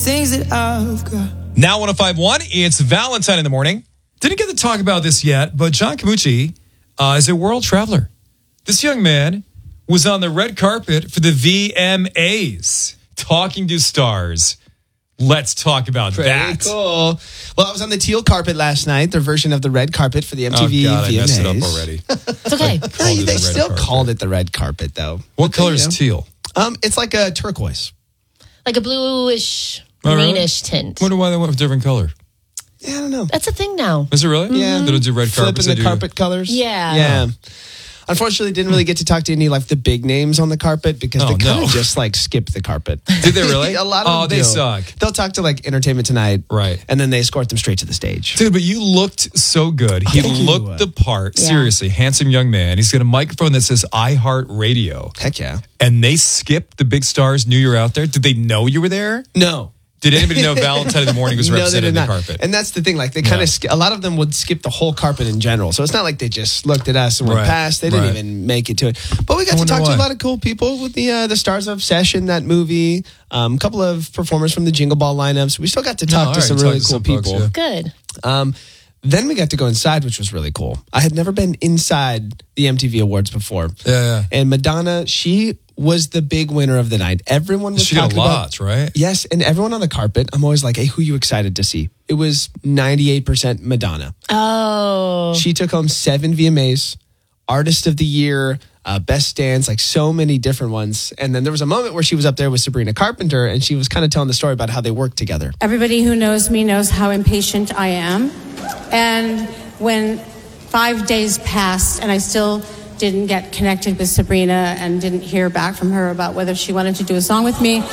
things that I've got. Now 105.1, it's Valentine in the morning. Didn't get to talk about this yet, but John Camucci is a world traveler. This young man was on the red carpet for the VMAs, talking to stars. Let's talk about that. Cool. Well, I was on the teal carpet last night, their version of the red carpet for the MTV Oh, God, I VMAs. messed it up already. It's okay. They still called it the red carpet, though. What color is teal? It's like a turquoise. Like a bluish, Oh, really? greenish tint. Wonder why they went with a different color. Yeah, I don't know. That's a thing now. Is it really? Yeah. They don't do red carpets. Flipping the carpet colors. Yeah. Yeah. Unfortunately, didn't really get to talk to any like the big names on the carpet because they kind of just like skip the carpet. Did they really? A lot of them they do. suck. They'll talk to like Entertainment Tonight. Right. And then they escort them straight to the stage. Dude, but you looked so good. He looked the part. Yeah. Seriously, handsome young man. He's got a microphone that says iHeartRadio. Heck yeah. And they skipped the big stars, knew you were out there. Did they know you were there? No. Did anybody know Valentine in the morning was No, they represented did on the not. carpet? And that's the thing. Like they kind of, a lot of them would skip the whole carpet in general. So it's not like they just looked at us and went past. They didn't even make it to it. But we got to talk to a lot of cool people with the Stars of Obsession, that movie. A couple of performers from the Jingle Ball lineups. We still got to talk to some really cool people. Folks, Good. Then we got to go inside, which was really cool. I had never been inside the MTV Awards before. Yeah. And Madonna, she was the big winner of the night. Everyone was She got talking lots, about, right? Yes, and everyone on the carpet, I'm always like, hey, who are you excited to see? It was 98% Madonna. Oh. She took home 7 VMAs, Artist of the Year, Best Dance, like so many different ones. And then there was a moment where she was up there with Sabrina Carpenter, and she was kind of telling the story about how they worked together. Everybody who knows me knows how impatient I am. And when 5 days passed and I still didn't get connected with Sabrina and didn't hear back from her about whether she wanted to do a song with me,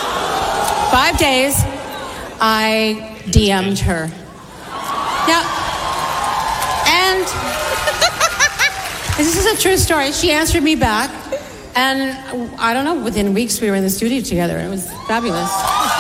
5 days, I DM'd her. Now, and this is a true story. She answered me back, and I don't know, within weeks we were in the studio together. It was fabulous.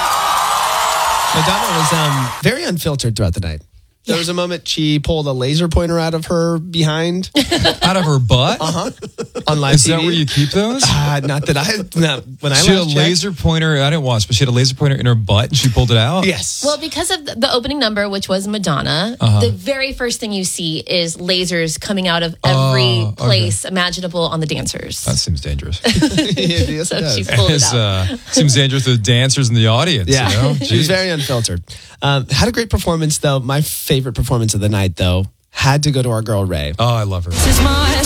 Madonna was very unfiltered throughout the night. There was a moment she pulled a laser pointer out of her behind. Out of her butt? On live Is TV. that where you keep those? Not when I She had a last laser pointer. I didn't watch, but she had a laser pointer in her butt and she pulled it out? Yes. Well, because of the opening number, which was Madonna, the very first thing you see is lasers coming out of every place imaginable on the dancers. That seems dangerous. Yes, So it does. she pulled it out. Seems dangerous to the dancers in the audience. Yeah, You know? she was Jeez. very unfiltered. Had a great performance, though. My favorite performance of the night, though, had to go to our girl, Ray. Oh, I love her. This is my